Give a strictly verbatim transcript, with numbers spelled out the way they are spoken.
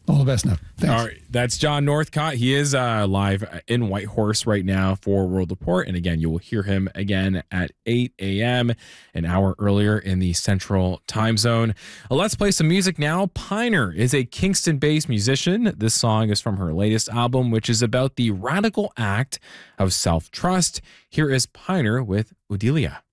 All the best now. Thanks. All right, that's John Northcott. He is uh, live in Whitehorse right now for World Report. And again, you will hear him again at eight a.m., an hour earlier in the Central Time Zone. Uh, let's play some music now. Piner is a Kingston-based musician. This song is from her latest album, which is about the radical act of self-trust. Here is Piner with Udelia.